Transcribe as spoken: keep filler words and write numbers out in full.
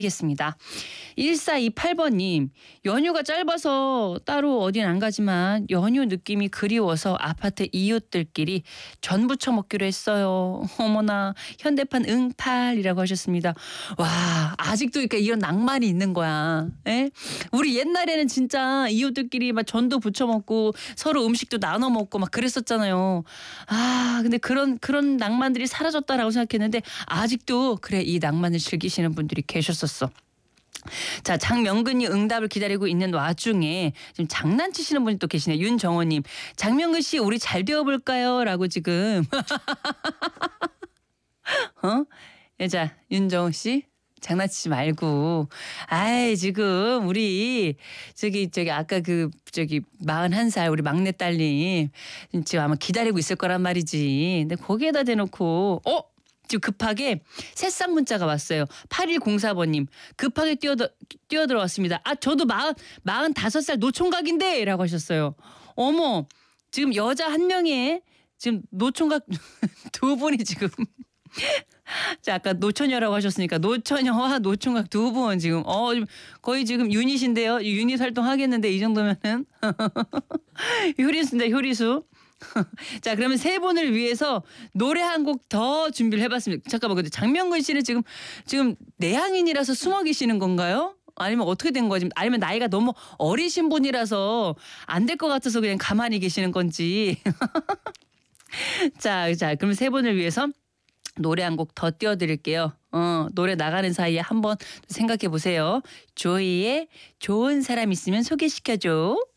겠습니다. 일사이팔 번님, 연휴가 짧아서 따로 어딘 안 가지만 연휴 느낌이 그리워서 아파트 이웃들끼리 전 부쳐 먹기로 했어요. 어머나, 현대판 응팔이라고 하셨습니다. 와, 아직도 그러니까 이런 낭만이 있는 거야. 에? 우리 옛날에는 진짜 이웃들끼리 막 전도 부쳐 먹고 서로 음식도 나눠 먹고 막 그랬었잖아요. 아, 근데 그런 그런 낭만들이 사라졌다라고 생각했는데 아직도 그래 이 낭만을 즐기시는 분들이 계셨었어. 자, 장명근이 응답을 기다리고 있는 와중에 지금 장난치시는 분이 또 계시네. 윤정호님, 장명근 씨 우리 잘 되어볼까요?라고 지금 어? 예, 자, 윤정호 씨. 장난치지 말고. 아이, 지금 우리 저기 저기 아까 그 저기 마흔한 살 우리 막내 딸님 지금 아마 기다리고 있을 거란 말이지. 근데 거기에다 대놓고 어? 지금 급하게 새싹 문자가 왔어요. 팔일공사 번님 급하게 뛰어들, 뛰어들어왔습니다. 아, 저도 마흔, 마흔다섯 살 노총각인데 라고 하셨어요. 어머, 지금 여자 한 명에 지금 노총각 두 분이 지금 자, 아까 노처녀라고 하셨으니까 노처녀와 노총각 두 분 지금 어 거의 지금 유닛인데요. 유닛 활동 하겠는데 이 정도면은 효리수인데 효리수. 자, 그러면 세 분을 위해서 노래 한 곡 더 준비를 해봤습니다. 잠깐만, 근데 장명근 씨는 지금 지금 내향인이라서 숨어 계시는 건가요? 아니면 어떻게 된 거지? 아니면 나이가 너무 어리신 분이라서 안 될 것 같아서 그냥 가만히 계시는 건지. 자, 자, 그럼 세 분을 위해서 노래 한 곡 더 띄워드릴게요. 어, 노래 나가는 사이에 한번 생각해 보세요. 조이의 좋은 사람 있으면 소개시켜줘.